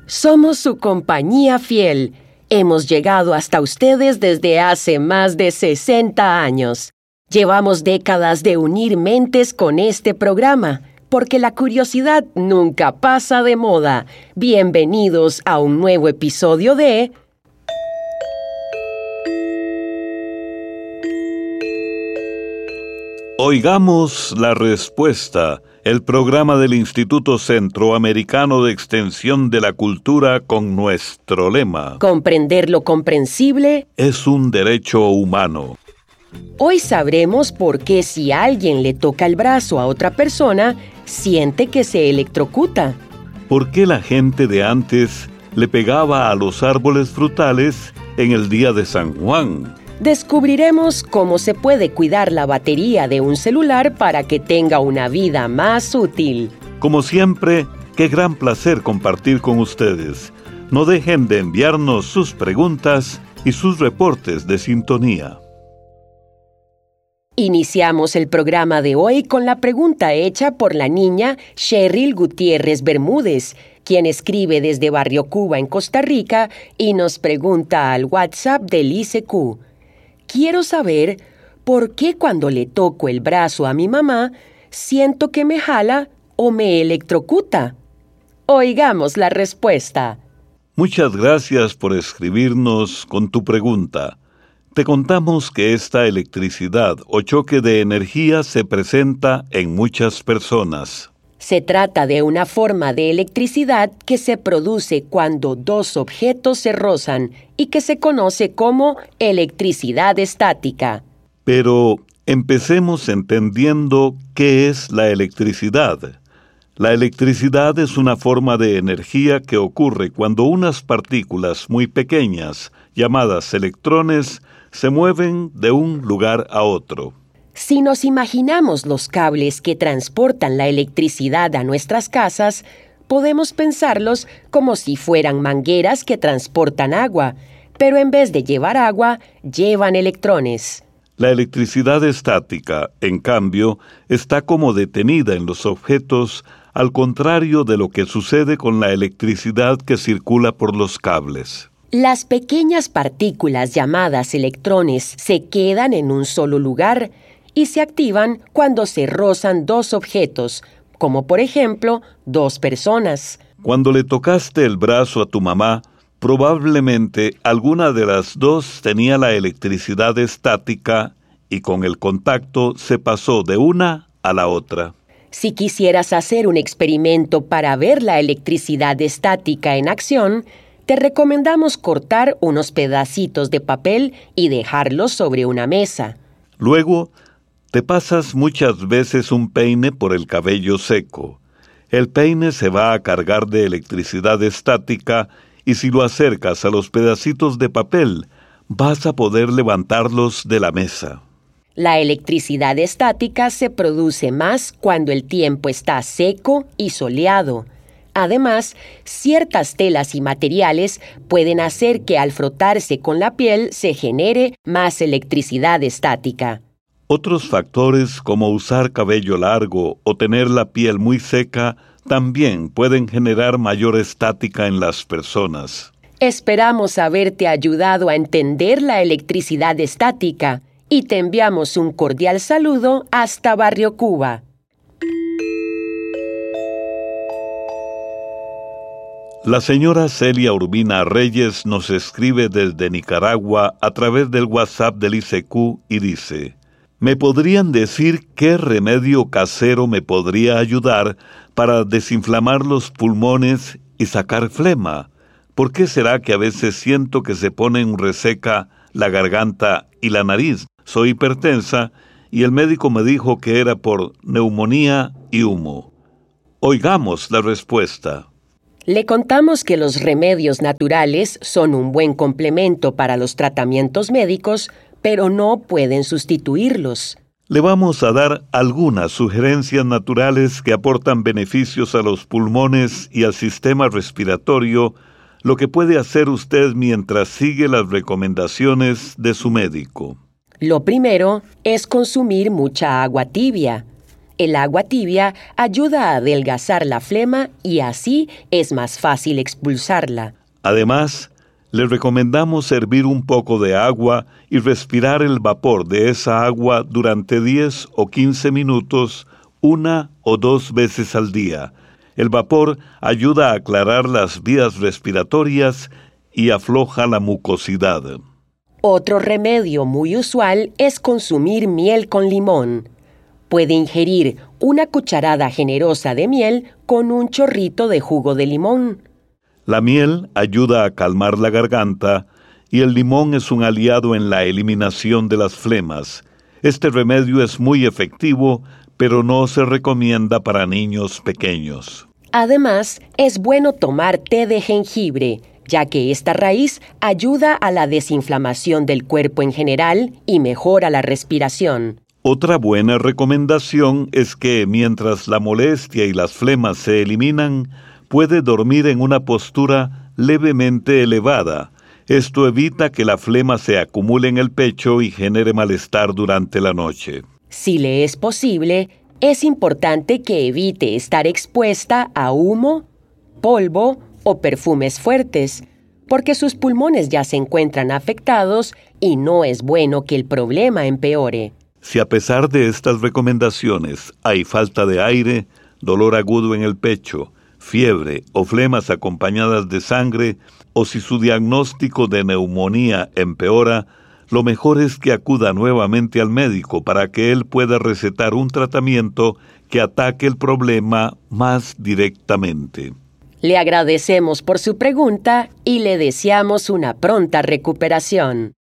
Somos su compañía fiel. Hemos llegado hasta ustedes desde hace más de 60 años. Llevamos décadas de unir mentes con este programa, porque la curiosidad nunca pasa de moda. Bienvenidos a un nuevo episodio de... Oigamos la respuesta, el programa del Instituto Centroamericano de Extensión de la Cultura con nuestro lema: Comprender lo comprensible es un derecho humano. Hoy sabremos por qué si alguien le toca el brazo a otra persona, siente que se electrocuta. ¿Por qué la gente de antes le pegaba a los árboles frutales en el día de San Juan? Descubriremos cómo se puede cuidar la batería de un celular para que tenga una vida más útil. Como siempre, qué gran placer compartir con ustedes. No dejen de enviarnos sus preguntas y sus reportes de sintonía. Iniciamos el programa de hoy con la pregunta hecha por la niña Cheryl Gutiérrez Bermúdez, quien escribe desde Barrio Cuba en Costa Rica y nos pregunta al WhatsApp del ICQ. Quiero saber por qué cuando le toco el brazo a mi mamá, siento que me jala o me electrocuta. Oigamos la respuesta. Muchas gracias por escribirnos con tu pregunta. Te contamos que esta electricidad o choque de energía se presenta en muchas personas. Se trata de una forma de electricidad que se produce cuando dos objetos se rozan y que se conoce como electricidad estática. Pero empecemos entendiendo qué es la electricidad. La electricidad es una forma de energía que ocurre cuando unas partículas muy pequeñas, llamadas electrones, se mueven de un lugar a otro. Si nos imaginamos los cables que transportan la electricidad a nuestras casas, podemos pensarlos como si fueran mangueras que transportan agua, pero en vez de llevar agua, llevan electrones. La electricidad estática, en cambio, está como detenida en los objetos, al contrario de lo que sucede con la electricidad que circula por los cables. Las pequeñas partículas llamadas electrones se quedan en un solo lugar y se activan cuando se rozan dos objetos, como por ejemplo, dos personas. Cuando le tocaste el brazo a tu mamá, probablemente alguna de las dos tenía la electricidad estática y con el contacto se pasó de una a la otra. Si quisieras hacer un experimento para ver la electricidad estática en acción, te recomendamos cortar unos pedacitos de papel y dejarlos sobre una mesa. Luego, te pasas muchas veces un peine por el cabello seco. El peine se va a cargar de electricidad estática y si lo acercas a los pedacitos de papel, vas a poder levantarlos de la mesa. La electricidad estática se produce más cuando el tiempo está seco y soleado. Además, ciertas telas y materiales pueden hacer que al frotarse con la piel se genere más electricidad estática. Otros factores como usar cabello largo o tener la piel muy seca también pueden generar mayor estática en las personas. Esperamos haberte ayudado a entender la electricidad estática y te enviamos un cordial saludo hasta Barrio Cuba. La señora Celia Urbina Reyes nos escribe desde Nicaragua a través del WhatsApp del ICQ y dice: ¿me podrían decir qué remedio casero me podría ayudar para desinflamar los pulmones y sacar flema? ¿Por qué será que a veces siento que se ponen reseca la garganta y la nariz? Soy hipertensa y el médico me dijo que era por neumonía y humo. Oigamos la respuesta. Le contamos que los remedios naturales son un buen complemento para los tratamientos médicos, pero no pueden sustituirlos. Le vamos a dar algunas sugerencias naturales que aportan beneficios a los pulmones y al sistema respiratorio, lo que puede hacer usted mientras sigue las recomendaciones de su médico. Lo primero es consumir mucha agua tibia. El agua tibia ayuda a adelgazar la flema y así es más fácil expulsarla. Además, le recomendamos hervir un poco de agua y respirar el vapor de esa agua durante 10 o 15 minutos, 1 o 2 veces al día. El vapor ayuda a aclarar las vías respiratorias y afloja la mucosidad. Otro remedio muy usual es consumir miel con limón. Puede ingerir una cucharada generosa de miel con un chorrito de jugo de limón. La miel ayuda a calmar la garganta y el limón es un aliado en la eliminación de las flemas. Este remedio es muy efectivo, pero no se recomienda para niños pequeños. Además, es bueno tomar té de jengibre, ya que esta raíz ayuda a la desinflamación del cuerpo en general y mejora la respiración. Otra buena recomendación es que mientras la molestia y las flemas se eliminan, puede dormir en una postura levemente elevada. Esto evita que la flema se acumule en el pecho y genere malestar durante la noche. Si le es posible, es importante que evite estar expuesta a humo, polvo o perfumes fuertes, porque sus pulmones ya se encuentran afectados y no es bueno que el problema empeore. Si a pesar de estas recomendaciones hay falta de aire, dolor agudo en el pecho, fiebre o flemas acompañadas de sangre, o si su diagnóstico de neumonía empeora, lo mejor es que acuda nuevamente al médico para que él pueda recetar un tratamiento que ataque el problema más directamente. Le agradecemos por su pregunta y le deseamos una pronta recuperación.